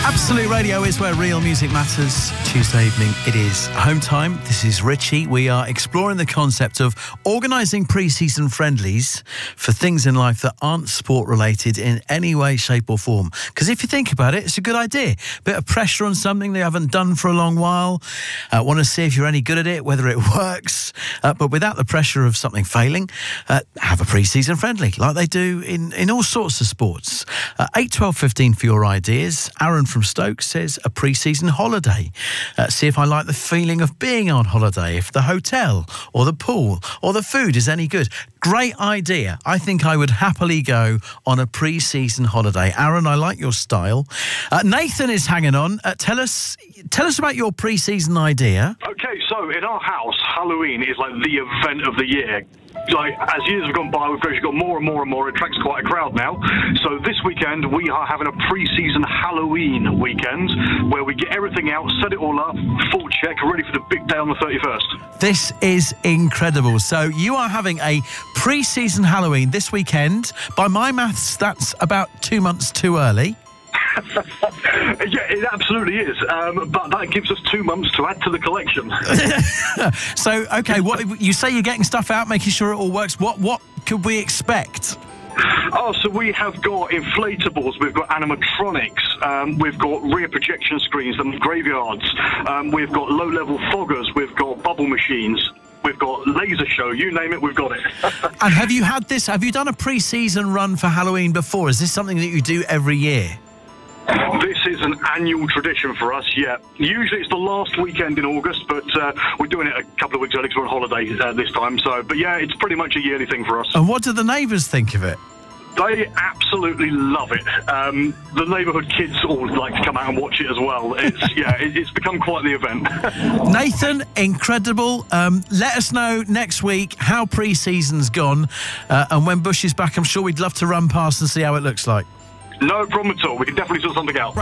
Absolute Radio is where real music matters. Tuesday evening, it is home time. This is Richie. We are exploring the concept of organising pre-season friendlies for things in life that aren't sport-related in any way, shape or form. Because if you think about it, it's a good idea. Bit of pressure on something they haven't done for a long while. Want to see if you're any good at it, whether it works. But without the pressure of something failing, have a pre-season friendly, like they do in all sorts of sports. 8, 12, 15 for your ideas. Aaron from Stoke says a pre-season holiday. See if I like the feeling of being on holiday, if the hotel or the pool or the food is any good. Great idea. I think I would happily go on a pre-season holiday. Aaron, I like your style. Nathan is hanging on. Tell us about your pre-season idea. Okay, so in our house, Halloween is like the event of the year. Like, as years have gone by, we've actually got more and more and more. It attracts quite a crowd now. So this weekend, we are having a pre-season Halloween weekend where we get everything out, set it all up, full check, ready for the big day on the 31st. This is incredible. So you are having a pre-season Halloween this weekend. By my maths, that's about 2 months too early. Yeah, it absolutely is. But that gives us 2 months to add to the collection. So, okay, what you say you're getting stuff out, making sure it all works. What could we expect? Oh, so we have got inflatables, we've got animatronics, we've got rear projection screens and graveyards, we've got low-level foggers, we've got bubble machines. We've got laser show, you name it, we've got it. And have you done a pre-season run for Halloween before? Is this something that you do every year? This is an annual tradition for us, yeah. Usually it's the last weekend in August, but we're doing it a couple of weeks early because we're on holiday this time. But yeah, it's pretty much a yearly thing for us. And what do the neighbours think of it? They absolutely love it. The neighbourhood kids all like to come out and watch it as well. It's become quite the event. Nathan, incredible. Let us know next week how pre-season's gone. And when Bush is back, I'm sure we'd love to run past and see how it looks like. No problem at all. We can definitely sort something out.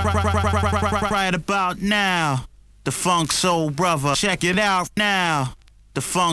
Right about now, the Funk Soul Brother. Check it out now. The Funk